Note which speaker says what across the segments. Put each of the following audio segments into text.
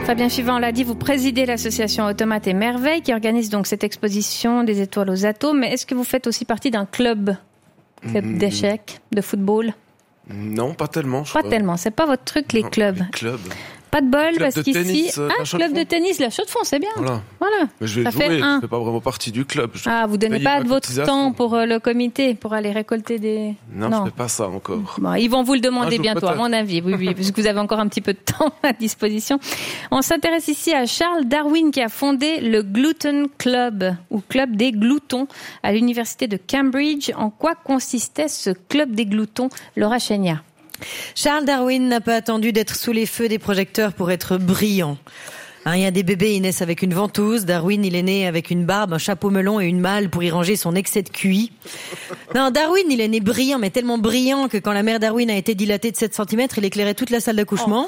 Speaker 1: Fabien Fivant l'a dit, vous présidez l'association Automates et Merveilles qui organise donc cette exposition des étoiles aux atomes. Mais est-ce que vous faites aussi partie d'un club d'échecs, de football?
Speaker 2: Non, pas tellement.
Speaker 1: Pas tellement, c'est pas votre truc, les clubs.
Speaker 2: Les clubs.
Speaker 1: Pas de bol,
Speaker 2: Club
Speaker 1: parce
Speaker 2: de
Speaker 1: qu'ici...
Speaker 2: tennis,
Speaker 1: club de tennis, la Chaux-de-Fonds, c'est bien. Voilà.
Speaker 2: Mais je vais jouer, je fais pas vraiment partie du club.
Speaker 1: Vous donnez pas de votre temps pour le comité, pour aller récolter des...
Speaker 2: Non, je fais pas ça encore.
Speaker 1: Bon, ils vont vous le demander bientôt, à mon avis. Oui, parce que vous avez encore un petit peu de temps à disposition. On s'intéresse ici à Charles Darwin, qui a fondé le Gluten Club, ou Club des gloutons, à l'université de Cambridge. En quoi consistait ce Club des gloutons, Laura Chéniard?
Speaker 3: Charles Darwin n'a pas attendu d'être sous les feux des projecteurs pour être brillant. Il y a des bébés, ils naissent avec une ventouse. Darwin, il est né avec une barbe, un chapeau melon et une malle pour y ranger son excès de QI. Non, Darwin, il est né brillant, mais tellement brillant que quand la mère Darwin a été dilatée de 7 cm, il éclairait toute la salle d'accouchement.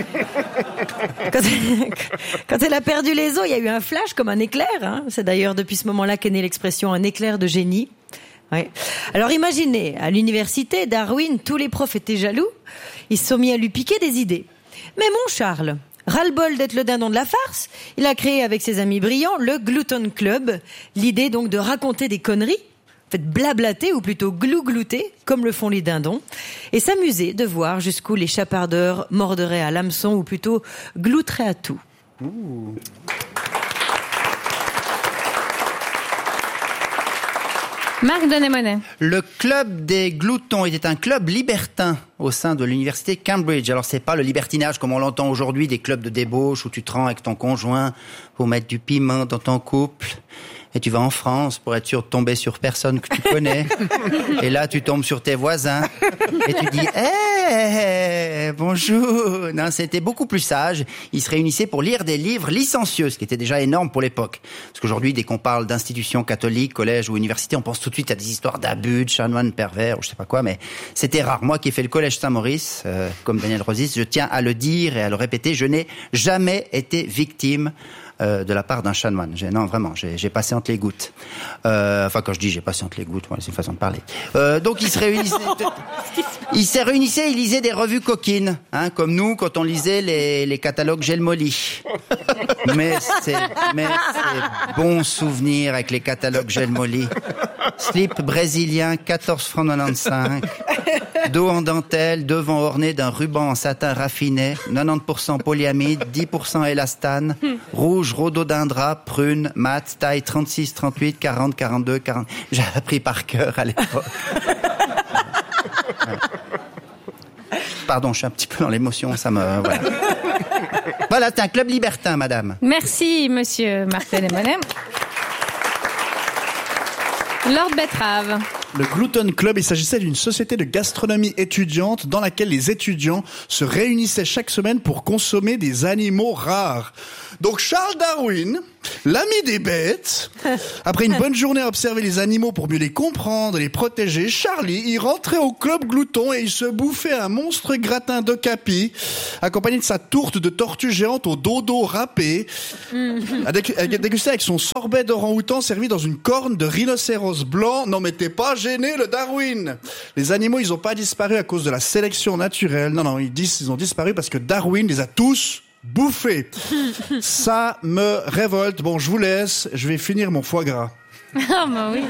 Speaker 3: Quand elle a perdu les os, il y a eu un flash comme un éclair. C'est d'ailleurs depuis ce moment-là qu'est née l'expression « un éclair de génie ». Ouais. Alors imaginez, à l'université, Darwin, tous les profs étaient jaloux. Ils se sont mis à lui piquer des idées. Mais mon Charles, ras-le-bol d'être le dindon de la farce, il a créé avec ses amis brillants le Gluten Club. L'idée donc de raconter des conneries, en fait blablater ou plutôt glouglouter, comme le font les dindons, et s'amuser de voir jusqu'où les chapardeurs morderaient à l'hameçon ou plutôt glouteraient à tout.
Speaker 1: Marc Denemonet.
Speaker 4: Le club des gloutons était un club libertin au sein de l'université Cambridge. Alors c'est pas le libertinage comme on l'entend aujourd'hui, des clubs de débauche où tu te rends avec ton conjoint pour mettre du piment dans ton couple. Et tu vas en France pour être sûr de tomber sur personne que tu connais. Et là, tu tombes sur tes voisins. Et tu dis, bonjour. Non, c'était beaucoup plus sage. Ils se réunissaient pour lire des livres licencieux, ce qui était déjà énorme pour l'époque. Parce qu'aujourd'hui, dès qu'on parle d'institutions catholiques, collèges ou universités, on pense tout de suite à des histoires d'abus, de chanoines pervers, ou je sais pas quoi, mais c'était rare. Moi qui ai fait le collège Saint-Maurice, comme Daniel Rosis, je tiens à le dire et à le répéter, je n'ai jamais été victime de la part d'un chanoine. Non, vraiment, j'ai passé entre les gouttes. Enfin, quand je dis j'ai passé entre les gouttes, voilà, c'est une façon de parler. Donc, ils se réunissaient, ils lisaient des revues coquines, comme nous, quand on lisait les catalogues Gel Molly. Mais c'est bon souvenir avec les catalogues Gel Molly. Slip brésilien, 14 francs 95. Dos en dentelle, devant orné d'un ruban en satin raffiné, 90% polyamide, 10% élastane, rouge, rhododendra, prune, mat, taille 36, 38, 40, 42, 40. J'ai appris par cœur à l'époque. Pardon, je suis un petit peu dans l'émotion, ça me... Voilà, voilà, c'est un club libertin, madame.
Speaker 1: Merci, monsieur Marc Denemonet. Lord Betrave.
Speaker 5: Le Gluten Club, il s'agissait d'une société de gastronomie étudiante dans laquelle les étudiants se réunissaient chaque semaine pour consommer des animaux rares. Donc Charles Darwin, l'ami des bêtes, après une bonne journée à observer les animaux pour mieux les comprendre et les protéger, Charlie, il rentrait au club glouton et il se bouffait un monstre gratin d'ocapi, accompagné de sa tourte de tortue géante au dodo râpé, à déguster avec son sorbet d'orang-outan servi dans une corne de rhinocéros blanc. Non mais t'es pas gêné, le Darwin. Les animaux, ils ont pas disparu à cause de la sélection naturelle. Non, ils ont disparu parce que Darwin les a tous bouffés. Ça me révolte. Bon, je vous laisse. Je vais finir mon foie gras.
Speaker 1: Ah bah oui.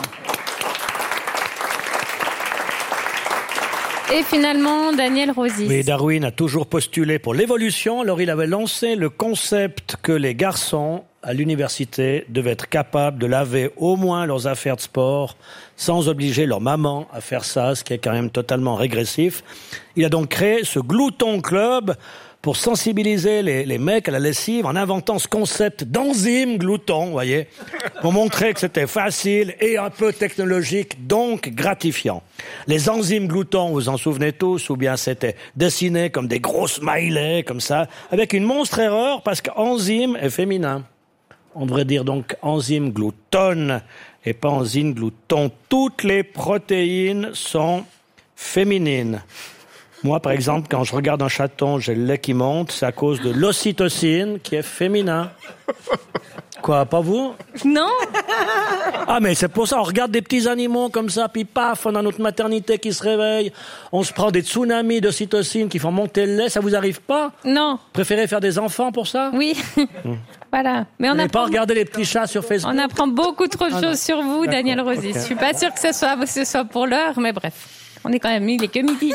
Speaker 1: Et finalement, Daniel Rosis.
Speaker 6: Oui, Darwin a toujours postulé pour l'évolution. Alors, il avait lancé le concept que les garçons à l'université devaient être capables de laver au moins leurs affaires de sport sans obliger leur maman à faire ça, ce qui est quand même totalement régressif. Il a donc créé ce Glouton Club pour sensibiliser les mecs à la lessive en inventant ce concept d'enzyme glouton, vous voyez, pour montrer que c'était facile et un peu technologique, donc gratifiant. Les enzymes gloutons, vous en souvenez tous, ou bien c'était dessiné comme des gros smileys, comme ça, avec une monstre erreur, parce qu'enzyme est féminin. On devrait dire donc enzyme glouton et pas enzyme glouton. Toutes les protéines sont féminines. Moi, par exemple, quand je regarde un chaton, j'ai le lait qui monte, c'est à cause de l'ocytocine qui est féminin. Quoi, pas vous?
Speaker 1: Non?
Speaker 6: Ah, mais c'est pour ça, on regarde des petits animaux comme ça, puis paf, on a notre maternité qui se réveille, on se prend des tsunamis de cytocine qui font monter le lait, ça vous arrive pas?
Speaker 1: Non.
Speaker 6: Préférez faire des enfants pour ça?
Speaker 1: Oui. Voilà. Mais on
Speaker 6: n'a
Speaker 1: apprend...
Speaker 6: pas regardé les petits chats sur Facebook?
Speaker 1: On apprend beaucoup trop de choses sur vous, Daniel Rosy.
Speaker 6: Okay.
Speaker 1: Je suis pas sûre que ce soit pour l'heure, mais bref. On est quand même, il est que midi.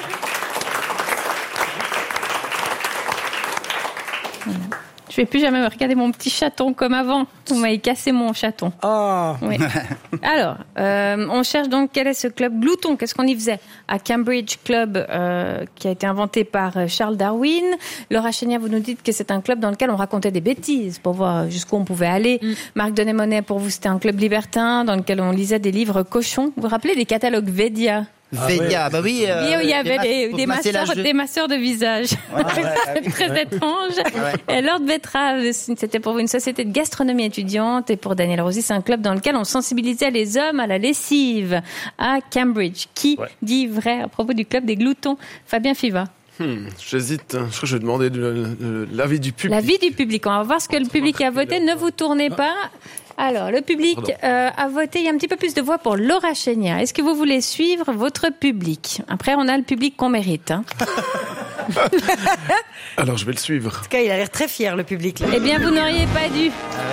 Speaker 1: Voilà. Je vais plus jamais me regarder mon petit chaton comme avant. Vous m'avez cassé mon chaton.
Speaker 6: Ah.
Speaker 1: Oui. Alors, on cherche donc quel est ce club glouton. Qu'est-ce qu'on y faisait à Cambridge Club, qui a été inventé par Charles Darwin. Laura Chénier, vous nous dites que c'est un club dans lequel on racontait des bêtises pour voir jusqu'où on pouvait aller. Marc Denemonet, pour vous, c'était un club libertin dans lequel on lisait des livres cochons. Vous vous rappelez des catalogues Védia?
Speaker 4: Védia, bah oui.
Speaker 1: Il y avait des masseurs de visage. Très étrange. Ouais. Et Lord Betrave, c'était pour vous une société de gastronomie étudiante. Et pour Daniel Rosy, c'est un club dans lequel on sensibilisait les hommes à la lessive à Cambridge. Qui dit vrai à propos du club des gloutons? Fabien Fiva.
Speaker 2: J'hésite. Je crois que je vais demander l'avis du public.
Speaker 1: L'avis du public. On va voir ce que le public a voté. Ne vous tournez pas. Alors, le public a voté. Il y a un petit peu plus de voix pour Laura Chénier. Est-ce que vous voulez suivre votre public? Après, on a le public qu'on mérite. Hein.
Speaker 2: Alors, je vais le suivre.
Speaker 3: En tout cas, il a l'air très fier, le public. Là.
Speaker 1: Eh bien, vous n'auriez pas dû.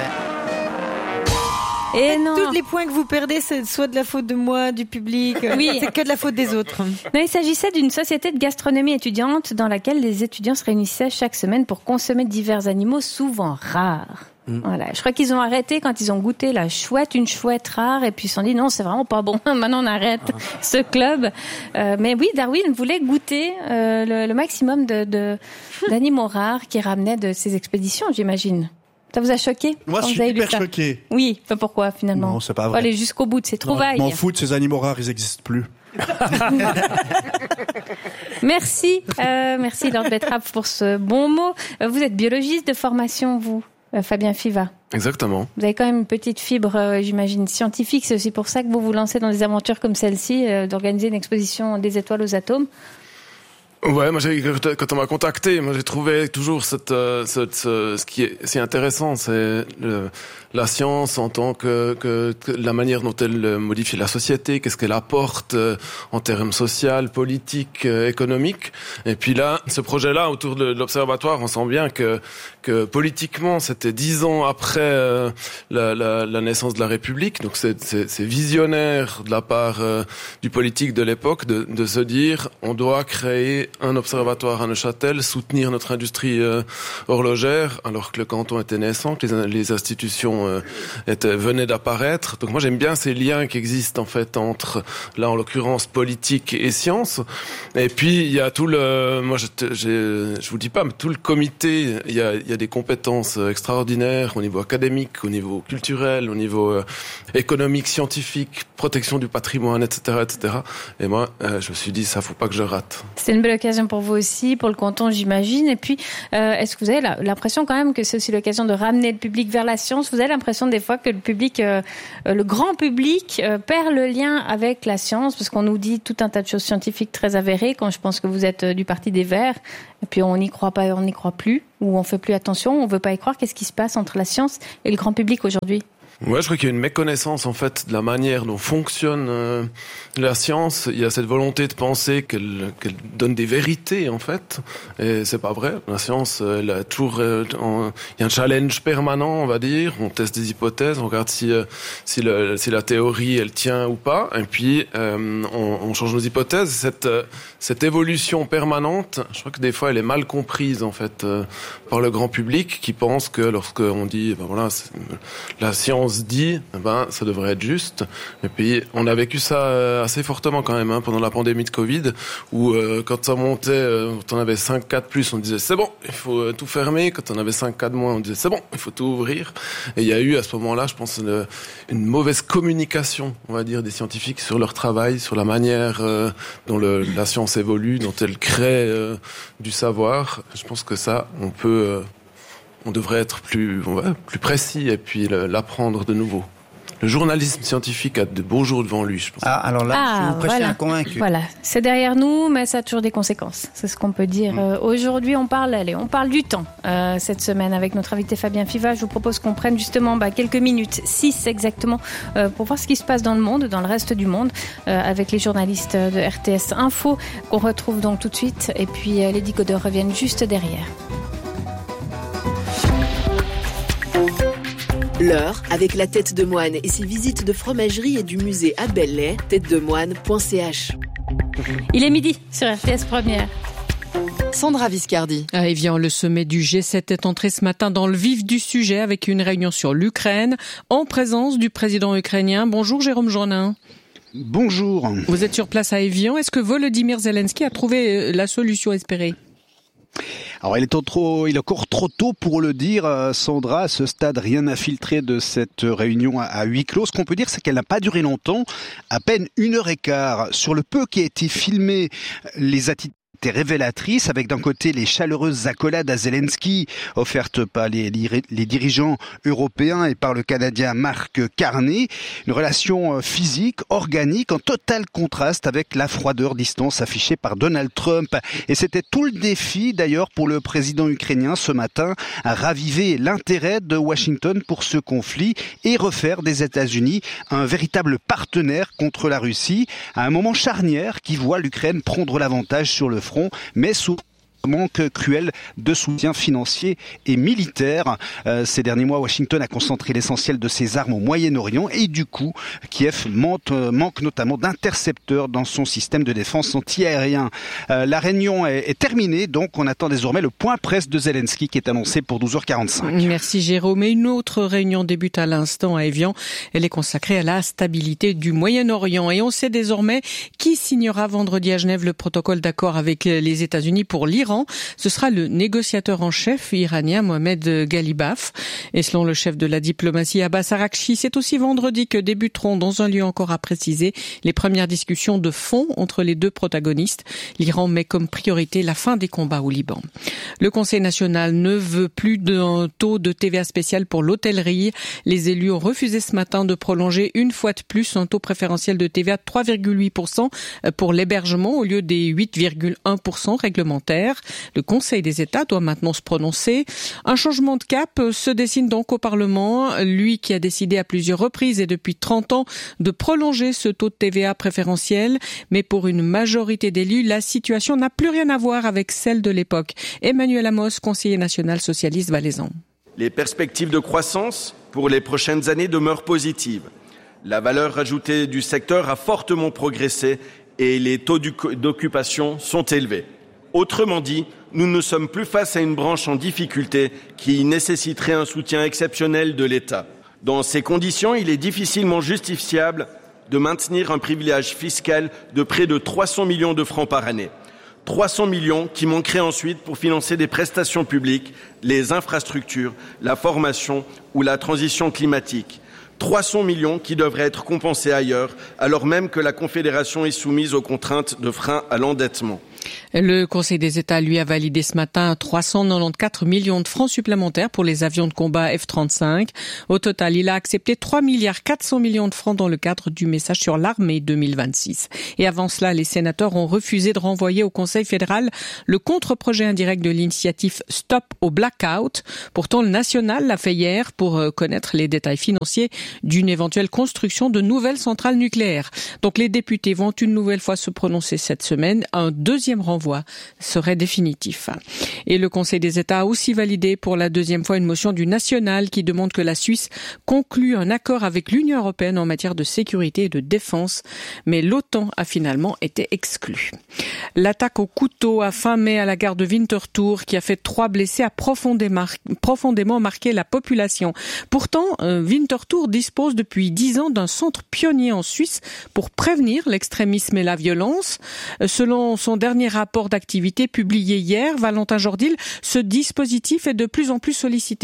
Speaker 1: Et non.
Speaker 3: Tous les points que vous perdez, c'est soit de la faute de moi, du public.
Speaker 1: Oui.
Speaker 3: C'est que de la faute des autres.
Speaker 1: Non, il s'agissait d'une société de gastronomie étudiante dans laquelle les étudiants se réunissaient chaque semaine pour consommer divers animaux souvent rares. Voilà. Je crois qu'ils ont arrêté quand ils ont goûté une chouette rare, et puis ils se sont dit non, c'est vraiment pas bon. Maintenant, on arrête ce club. Mais oui, Darwin voulait goûter le maximum d'animaux rares qu'il ramenait de ses expéditions, j'imagine. Ça vous a choqué?
Speaker 5: Moi, je suis hyper choqué.
Speaker 1: Oui, pourquoi finalement?
Speaker 5: Non, c'est pas vrai.
Speaker 1: Faut aller jusqu'au bout de ces trouvailles.
Speaker 5: Je m'en fous de ces animaux rares, ils n'existent plus.
Speaker 1: Merci Lord Betrave pour ce bon mot. Vous êtes biologiste de formation, vous, Fabien Fiva.
Speaker 2: Exactement.
Speaker 1: Vous avez quand même une petite fibre, j'imagine, scientifique. C'est aussi pour ça que vous vous lancez dans des aventures comme celle-ci, d'organiser une exposition des étoiles aux atomes.
Speaker 2: Ouais, moi quand on m'a contacté, moi j'ai trouvé toujours ce qui est si intéressant, c'est la science en tant que la manière dont elle modifie la société, qu'est-ce qu'elle apporte en termes social, politique, économique. Et puis là, ce projet-là autour de l'observatoire, on sent bien que politiquement, c'était 10 ans après la naissance de la République. Donc c'est visionnaire de la part du politique de l'époque de se dire on doit créer un observatoire à Neuchâtel, soutenir notre industrie horlogère, alors que le canton était naissant, que les institutions venaient d'apparaître. Donc moi j'aime bien ces liens qui existent en fait entre, là en l'occurrence, politique et science. Et puis il y a tout moi je vous dis pas, mais tout le comité, il y a des compétences extraordinaires au niveau académique, au niveau culturel, au niveau économique, scientifique, protection du patrimoine, etc., etc. Et moi je me suis dit ça faut pas que je rate.
Speaker 1: C'est une belle occasion pour vous aussi, pour le canton, j'imagine. Et puis, est-ce que vous avez l'impression quand même que c'est aussi l'occasion de ramener le public vers la science? Vous avez l'impression des fois que le public, le grand public, perd le lien avec la science, parce qu'on nous dit tout un tas de choses scientifiques très avérées, quand je pense que vous êtes du parti des Verts, et puis on n'y croit pas, on n'y croit plus, ou on fait plus attention, on veut pas y croire. Qu'est-ce qui se passe entre la science et le grand public aujourd'hui?
Speaker 2: Ouais, je crois qu'il y a une méconnaissance en fait de la manière dont fonctionne la science. Il y a cette volonté de penser qu'elle donne des vérités en fait, et c'est pas vrai. La science, elle a toujours, il y a un challenge permanent, on va dire. On teste des hypothèses, on regarde si la théorie elle tient ou pas, et puis on change nos hypothèses. Cette évolution permanente, je crois que des fois elle est mal comprise en fait par le grand public qui pense que lorsqu'on dit ben voilà la science dit, ça devrait être juste. Et puis, on a vécu ça assez fortement quand même, pendant la pandémie de Covid, où quand ça montait, quand on avait 5 cas de plus, on disait c'est bon, il faut tout fermer. Quand on avait 5 cas de moins, on disait c'est bon, il faut tout ouvrir. Et il y a eu à ce moment-là, je pense, une mauvaise communication, on va dire, des scientifiques sur leur travail, sur la manière dont la science évolue, dont elle crée du savoir. Je pense que ça, on devrait être plus précis et puis l'apprendre de nouveau. le journalisme scientifique a de beaux jours devant lui, je pense.
Speaker 4: Ah, alors là, vous prêchez un convaincu.
Speaker 1: Voilà, c'est derrière nous, mais ça a toujours des conséquences. C'est ce qu'on peut dire. Aujourd'hui, on parle du temps. Cette semaine, avec notre invité Fabien Fiva, je vous propose qu'on prenne justement quelques minutes, 6 exactement, pour voir ce qui se passe dans le monde, dans le reste du monde, avec les journalistes de RTS Info, qu'on retrouve donc tout de suite. Et puis, les décodeurs reviennent juste derrière.
Speaker 7: L'heure avec la tête de moine et ses visites de fromagerie et du musée à Belley, têtedemoine.ch.
Speaker 1: Il est midi sur RTS Première.
Speaker 7: Sandra Viscardi.
Speaker 8: À Évian, le sommet du G7 est entré ce matin dans le vif du sujet avec une réunion sur l'Ukraine en présence du président ukrainien. Bonjour Jérôme Jourdain.
Speaker 9: Bonjour.
Speaker 8: Vous êtes sur place à Évian. Est-ce que Volodymyr Zelensky a trouvé la solution espérée ?
Speaker 9: Alors, il est encore trop tôt pour le dire, Sandra. À ce stade, rien n'a filtré de cette réunion à huis clos. Ce qu'on peut dire, c'est qu'elle n'a pas duré longtemps, à peine 1h15. Sur le peu qui a été filmé, les attitudes révélatrice, avec d'un côté les chaleureuses accolades à Zelensky offertes par les dirigeants européens et par le Canadien Mark Carney, une relation physique, organique, en total contraste avec la froideur distance affichée par Donald Trump. Et c'était tout le défi d'ailleurs pour le président ukrainien ce matin, à raviver l'intérêt de Washington pour ce conflit et refaire des États-Unis un véritable partenaire contre la Russie, à un moment charnière qui voit l'Ukraine prendre l'avantage sur le front, mais sous manque cruel de soutien financier et militaire. Ces derniers mois, Washington a concentré l'essentiel de ses armes au Moyen-Orient et du coup, Kiev manque notamment d'intercepteurs dans son système de défense anti-aérien. La réunion est terminée, donc on attend désormais le point presse de Zelensky qui est annoncé pour 12h45.
Speaker 8: Merci Jérôme. Et une autre réunion débute à l'instant à Évian. Elle est consacrée à la stabilité du Moyen-Orient. Et on sait désormais qui signera vendredi à Genève le protocole d'accord avec les États-Unis pour l'Iran. Ce sera le négociateur en chef iranien Mohamed Ghalibaf. Et selon le chef de la diplomatie Abbas Araghchi, c'est aussi vendredi que débuteront, dans un lieu encore à préciser, les premières discussions de fond entre les deux protagonistes. L'Iran met comme priorité la fin des combats au Liban. Le Conseil national ne veut plus d'un taux de TVA spécial pour l'hôtellerie. Les élus ont refusé ce matin de prolonger une fois de plus un taux préférentiel de TVA de 3,8% pour l'hébergement au lieu des 8,1% réglementaires. Le Conseil des États doit maintenant se prononcer. Un changement de cap se dessine donc au Parlement. Lui qui a décidé à plusieurs reprises et depuis 30 ans de prolonger ce taux de TVA préférentiel. Mais pour une majorité d'élus, la situation n'a plus rien à voir avec celle de l'époque. Emmanuel Amos, conseiller national socialiste valaisan.
Speaker 10: Les perspectives de croissance pour les prochaines années demeurent positives. La valeur ajoutée du secteur a fortement progressé et les taux d'occupation sont élevés. Autrement dit, nous ne sommes plus face à une branche en difficulté qui nécessiterait un soutien exceptionnel de l'État. Dans ces conditions, il est difficilement justifiable de maintenir un privilège fiscal de près de 300 millions de francs par année. 300 millions qui manqueraient ensuite pour financer des prestations publiques, les infrastructures, la formation ou la transition climatique. 300 millions qui devraient être compensés ailleurs, alors même que la Confédération est soumise aux contraintes de frein à l'endettement.
Speaker 8: Le Conseil des États, lui, a validé ce matin 394 millions de francs supplémentaires pour les avions de combat F-35. Au total, il a accepté 3,4 milliards de francs dans le cadre du message sur l'armée 2026. Et avant cela, les sénateurs ont refusé de renvoyer au Conseil fédéral le contre-projet indirect de l'initiative Stop au Blackout. Pourtant, le national l'a fait hier pour connaître les détails financiers d'une éventuelle construction de nouvelles centrales nucléaires. Donc les députés vont une nouvelle fois se prononcer cette semaine. Un deuxième renvoi serait définitif. Et le Conseil des États a aussi validé pour la deuxième fois une motion du national qui demande que la Suisse conclue un accord avec l'Union européenne en matière de sécurité et de défense. Mais l'OTAN a finalement été exclue. L'attaque au couteau à fin mai à la gare de Winterthur qui a fait 3 blessés a profondément marqué la population. Pourtant, Winterthur dispose depuis 10 ans d'un centre pionnier en Suisse pour prévenir l'extrémisme et la violence. Selon son dernier rapport d'activité publié hier, Valentin Jordil, ce dispositif est de plus en plus sollicité.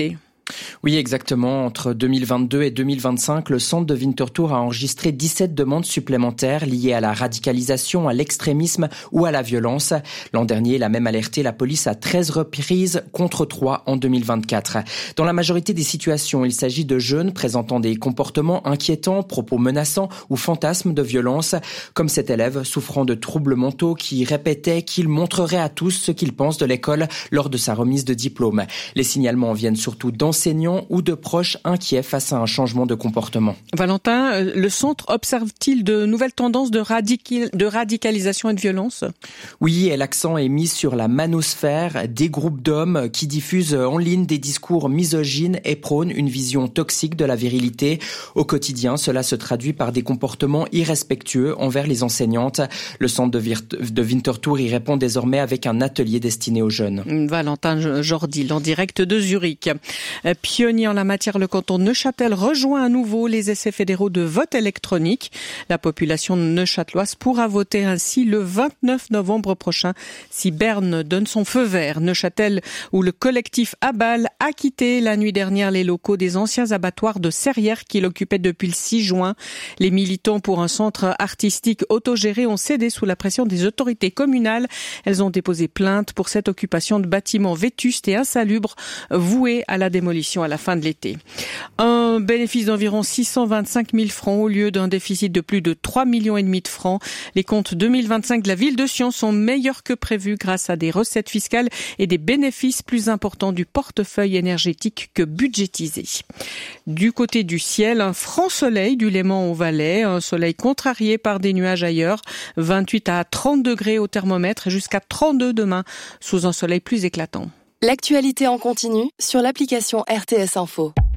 Speaker 11: Oui, exactement. Entre 2022 et 2025, le centre de Winterthur a enregistré 17 demandes supplémentaires liées à la radicalisation, à l'extrémisme ou à la violence. L'an dernier, il a même alerté la police à 13 reprises contre 3 en 2024. Dans la majorité des situations, il s'agit de jeunes présentant des comportements inquiétants, propos menaçants ou fantasmes de violence, comme cet élève souffrant de troubles mentaux qui répétait qu'il montrerait à tous ce qu'il pense de l'école lors de sa remise de diplôme. Les signalements viennent surtout d'enseignants ou de proches inquiets face à un changement de comportement.
Speaker 8: Valentin, le centre observe-t-il de nouvelles tendances de radicalisation et de violence ?
Speaker 11: Oui, et l'accent est mis sur la manosphère, des groupes d'hommes qui diffusent en ligne des discours misogynes et prônent une vision toxique de la virilité. Au quotidien, cela se traduit par des comportements irrespectueux envers les enseignantes. Le centre de Winterthur y répond désormais avec un atelier destiné aux jeunes.
Speaker 8: Valentin Jordil, en direct de Zurich. Pionnier en la matière, le canton de Neuchâtel rejoint à nouveau les essais fédéraux de vote électronique. La population neuchâteloise pourra voter ainsi le 29 novembre prochain si Berne donne son feu vert. Neuchâtel, où le collectif Abal a quitté la nuit dernière les locaux des anciens abattoirs de Serrières qu'il occupait depuis le 6 juin. Les militants pour un centre artistique autogéré ont cédé sous la pression des autorités communales. Elles ont déposé plainte pour cette occupation de bâtiments vétustes et insalubres voués à la démolition à la fin de l'été. Un bénéfice d'environ 625 000 francs au lieu d'un déficit de plus de 3,5 millions de francs. Les comptes 2025 de la ville de Sion sont meilleurs que prévu grâce à des recettes fiscales et des bénéfices plus importants du portefeuille énergétique que budgétisé. Du côté du ciel, un franc soleil du Léman au Valais, un soleil contrarié par des nuages ailleurs, 28 à 30 degrés au thermomètre et jusqu'à 32 demain sous un soleil plus éclatant.
Speaker 12: L'actualité en continu sur l'application RTS Info.